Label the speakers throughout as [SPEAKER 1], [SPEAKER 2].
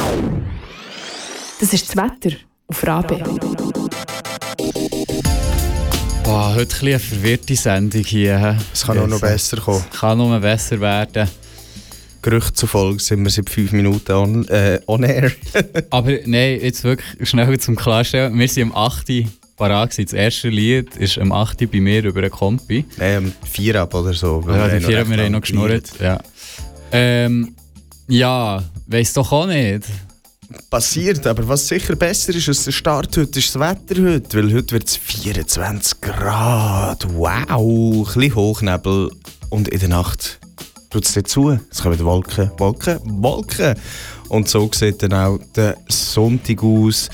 [SPEAKER 1] Das ist das Wetter auf Rabe.
[SPEAKER 2] Boah, heute ein eine verwirrte Sendung hier.
[SPEAKER 3] Es kann auch noch besser kommen.
[SPEAKER 2] Kann noch besser werden.
[SPEAKER 3] Gerüchte zufolge sind wir seit 5 Minuten on air.
[SPEAKER 2] Aber nein, jetzt wirklich schnell zum Klarstellen. Wir sind am 8. parat gewesen. Das erste Lied ist am 8. bei mir über einen Kompi.
[SPEAKER 3] Nein, am 4 ab oder so.
[SPEAKER 2] Ja, die 4 haben wir noch geschnurrt. Ja, ja, weiss doch auch nicht.
[SPEAKER 3] Passiert, aber was sicher besser ist als der Start heute, ist das Wetter heute. Weil heute wird es 24 Grad. Wow, ein bisschen Hochnebel. Und in der Nacht tut es dazu. Es kommen Wolken, Wolken, Wolken. Und so sieht dann auch der Sonntag aus.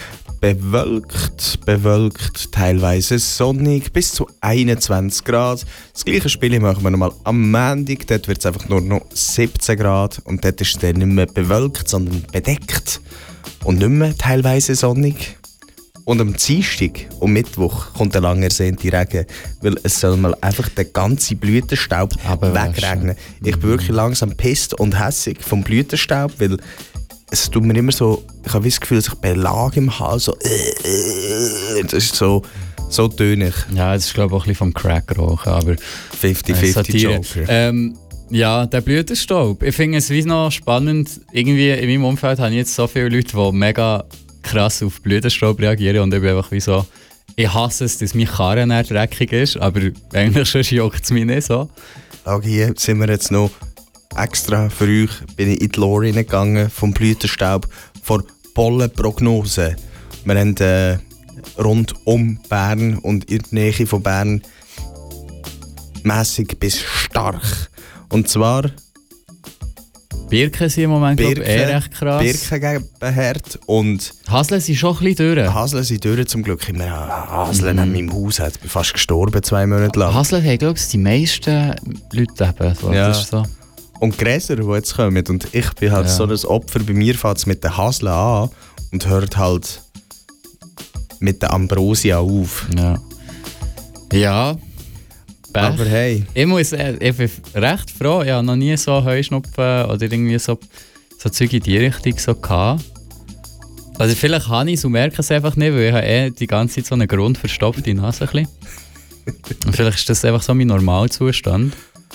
[SPEAKER 3] Bewölkt, teilweise sonnig, bis zu 21 Grad. Das gleiche Spiel machen wir nochmal am Montag. Dort wird es einfach nur noch 17 Grad. Und dort ist es dann nicht mehr bewölkt, sondern bedeckt. Und nicht mehr teilweise sonnig. Und am Dienstag und Mittwoch kommt der lang ersehnte Regen, weil es soll mal einfach den ganzen Blütenstaub wegregnen. Ich bin wirklich langsam pisst und hässig vom Blütenstaub, weil es tut mir immer so, ich habe das Gefühl, dass ich Belag im Hals so, das ist so tönig.
[SPEAKER 2] Ja, das ist glaube ich auch ein bisschen vom Crack-Rauchen, aber
[SPEAKER 3] 50-50 Joker.
[SPEAKER 2] Ja, der Blütenstaub. Ich finde es wie noch spannend, irgendwie in meinem Umfeld habe ich jetzt so viele Leute, die mega krass auf Blütenstaub reagieren und ich bin einfach wie so, ich hasse es, dass mein Karren nicht dreckig ist, aber eigentlich schon juckt es mich nicht so.
[SPEAKER 3] Auch hier sind wir jetzt noch extra für euch, bin ich in die Lore gegangen vom Blütenstaub, von Pollenprognose. Wir haben rund um Bern und in der Nähe von Bern mässig bis stark. Und zwar
[SPEAKER 2] Birken sind im Moment recht krass.
[SPEAKER 3] Birken geben hart und
[SPEAKER 2] Hasle sind schon ein bisschen durch.
[SPEAKER 3] Hasle sind durch zum Glück. Ich meine, Hasle in meinem Haus hat fast gestorben 2 Monate lang.
[SPEAKER 2] Hasle haben, glaube ich, die meisten Leute eben. So.
[SPEAKER 3] Ja.
[SPEAKER 2] Das ist so.
[SPEAKER 3] Und Gräser, die jetzt kommen. Und ich bin halt so ein Opfer. Bei mir fängt es mit der Hasle an und hört halt mit der Ambrosia auf.
[SPEAKER 2] Ja. Ja.
[SPEAKER 3] Aber hey.
[SPEAKER 2] Ich bin recht froh. Ich habe noch nie so Heuschnupfen oder irgendwie so Zeug in die Richtung so gehabt. Also vielleicht habe ich es und merke es einfach nicht, weil ich die ganze Zeit so eine grundverstopfte Nase. Und vielleicht ist das einfach so mein Normalzustand.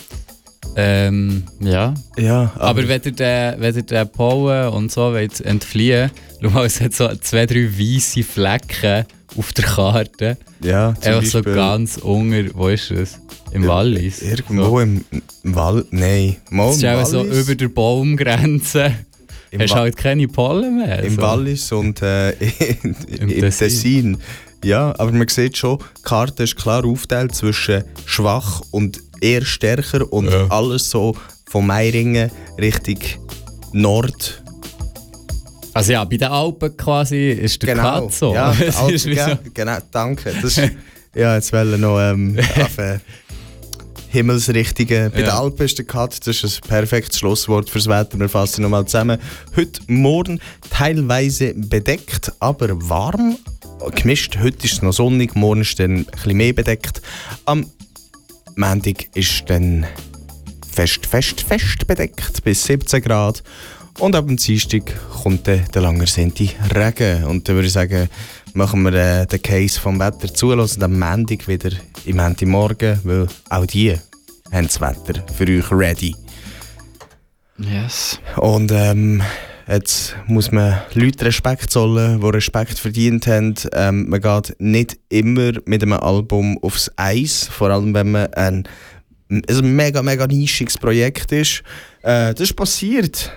[SPEAKER 2] Ja. Aber wenn ihr den Pollen und so wollt entfliehen, schau mal, es hat so 2-3 weisse Flecken auf der Karte.
[SPEAKER 3] Ja,
[SPEAKER 2] einfach so ganz unter, wo ist das? Im Wallis?
[SPEAKER 3] Irgendwo im Wald? Nein.
[SPEAKER 2] Das ist eben so über der Baumgrenze. Hast halt keine Pollen mehr.
[SPEAKER 3] Im
[SPEAKER 2] so.
[SPEAKER 3] Wallis und im Tessin. Ja, aber man sieht schon, die Karte ist klar aufgeteilt zwischen schwach und eher stärker und alles so von Meiringen Richtung Nord.
[SPEAKER 2] Also ja, bei den Alpen quasi ist der Cut so.
[SPEAKER 3] Ja, genau, danke. Das ist, ja, jetzt wollen noch Himmelsrichtungen. Bei den Alpen ist der Cut, das ist ein perfektes Schlusswort fürs Wetter. Wir fassen nochmal zusammen. Heute Morgen teilweise bedeckt, aber warm. Gemischt, heute ist es noch sonnig, morgen ist es dann ein bisschen mehr bedeckt. Am Montag ist dann fest bedeckt, bis 17 Grad. Und ab dem Dienstag kommt dann der lang ersehnte Regen. Und dann würde ich sagen, machen wir den Case vom Wetter zu, hören am Montag wieder im Montagmorgen, weil auch die haben das Wetter für euch ready.
[SPEAKER 2] Yes.
[SPEAKER 3] Und jetzt muss man Leuten Respekt zollen, die Respekt verdient haben. Man geht nicht immer mit einem Album aufs Eis, vor allem wenn man ein mega nischiges Projekt ist. Das ist passiert.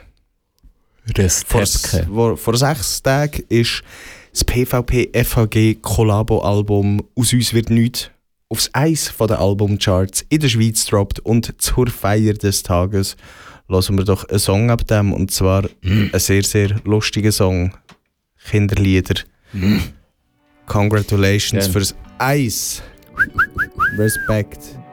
[SPEAKER 3] Vor 6 Tagen ist das PvP-FHG Collabo-Album «Aus uns wird nichts» aufs Eis von den Albumcharts in der Schweiz droppt und zur Feier des Tages hören wir doch einen Song ab dem, und zwar einen sehr, sehr lustigen Song. Kinderlieder. Congratulations fürs Eis. Respekt.